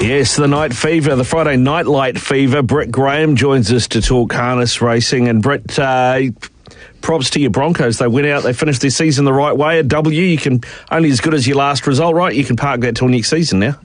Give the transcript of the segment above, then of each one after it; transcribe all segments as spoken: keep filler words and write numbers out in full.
Yes, the Night Fever, the Friday Night Light Fever. Brett Graham joins us to talk harness racing. And Brett, uh, props to your Broncos. They went out, they finished their season the right way. A W, you can only as good as your last result, right? You can park that till next season now.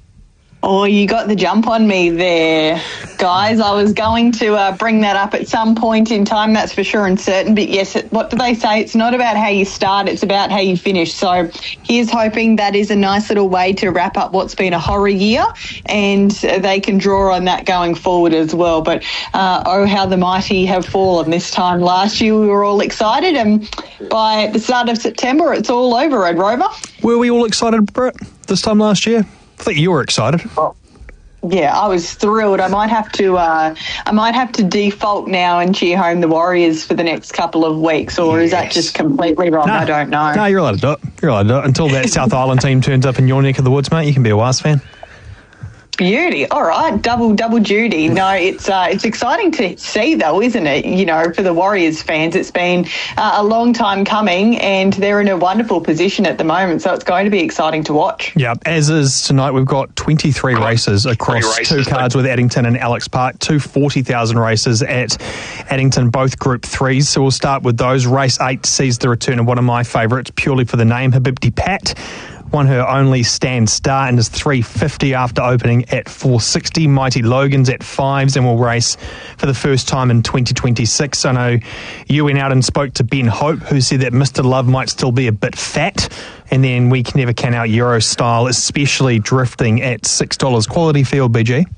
Oh, you got the jump on me there, guys. I was going to uh, bring that up at some point in time, that's for sure and certain. But yes, it, what do they say? It's not about how you start, it's about how you finish. So here's hoping that is a nice little way to wrap up what's been a horror year, and they can draw on that going forward as well. But uh, oh, how the mighty have fallen. This time last year we were all excited, and by the start of September it's all over, Red Rover. Were we all excited, Brett, this time last year? I think you were excited. Oh. Yeah, I was thrilled. I might have to, uh, I might have to default now and cheer home the Warriors for the next couple of weeks, or yes. Is that just completely wrong? No, I don't know. No, you're allowed to do it. You're allowed to do it until that South Island team turns up in your neck of the woods, mate. You can be a Waz fan. Beauty. All right, double double duty. No, it's uh, it's exciting to see, though, isn't it? You know, for the Warriors fans, it's been uh, a long time coming, and they're in a wonderful position at the moment. So it's going to be exciting to watch. Yeah, as is tonight, we've got twenty-three races across races, two cards with Addington and Alex Park, two forty thousand races at Addington, both Group Threes. So we'll start with those. Race Eight sees the return of one of my favourites, purely for the name, Habibti Pat. Won her only stand start and is three fifty after opening at four sixty. Mighty Logan's at fives and will race for the first time in twenty twenty-six. I know you went out and spoke to Ben Hope, who said that Mister Love might still be a bit fat, and then we can never can out Euro style, especially drifting at six dollars. Quality field, B G.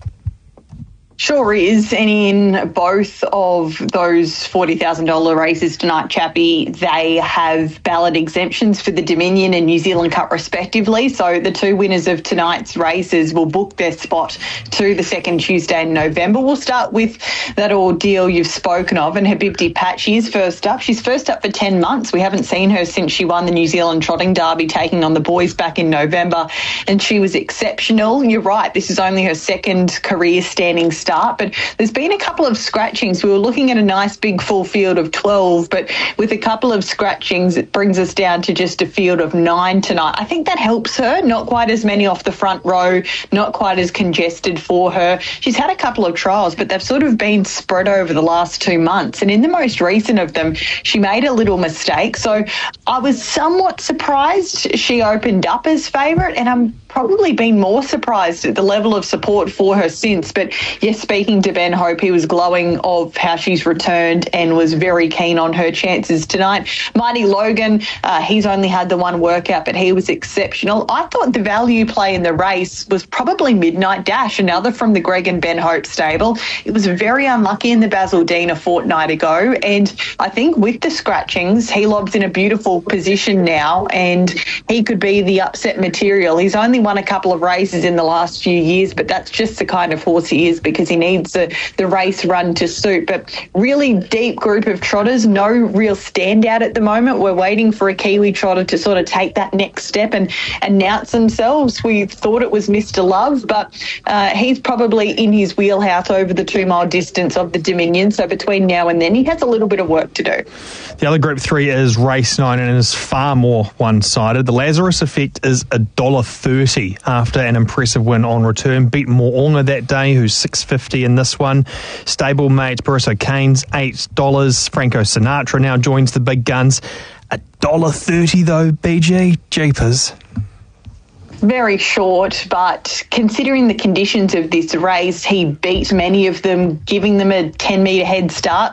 Sure is, and in both of those forty thousand dollars races tonight, Chappie, they have ballot exemptions for the Dominion and New Zealand Cup respectively. So the two winners of tonight's races will book their spot to the second Tuesday in November. We'll start with that ordeal you've spoken of, and Habibti Pat, she is first up. She's first up for ten months. We haven't seen her since she won the New Zealand Trotting Derby, taking on the boys back in November, and she was exceptional. You're right, this is only her second career standing start. But there's been a couple of scratchings. We were looking at a nice big full field of twelve, but with a couple of scratchings, it brings us down to just a field of nine tonight. I think that helps her. Not quite as many off the front row, not quite as congested for her. She's had a couple of trials, but they've sort of been spread over the last two months. And in the most recent of them, she made a little mistake. So I was somewhat surprised she opened up as favourite, and I'm probably been more surprised at the level of support for her since. But yes, speaking to Ben Hope, he was glowing of how she's returned and was very keen on her chances tonight. Mighty Logan, uh, he's only had the one workout, but he was exceptional. I thought the value play in the race was probably Midnight Dash, another from the Greg and Ben Hope stable. It was very unlucky in the Basildine a fortnight ago, and I think with the scratchings, he lobs in a beautiful position now, and he could be the upset material. He's only won a couple of races in the last few years, but that's just the kind of horse he is, because he needs the, the race run to suit. But really deep group of trotters, no real standout at the moment. We're waiting for a Kiwi trotter to sort of take that next step and announce themselves. We thought it was Mister Love, but uh, he's probably in his wheelhouse over the two mile distance of the Dominion. So between now and then, he has a little bit of work to do. The other Group three is race nine and is far more one-sided. The Lazarus Effect is one dollar thirty after an impressive win on return. Beat Mo'onga that day, who's six fifty in this one. Stablemate Barrisso Canes, eight dollars. Franco Sinatra now joins the big guns. one dollar thirty though, B G. Jeepers. Very short, but considering the conditions of this race, he beat many of them, giving them a ten metre head start.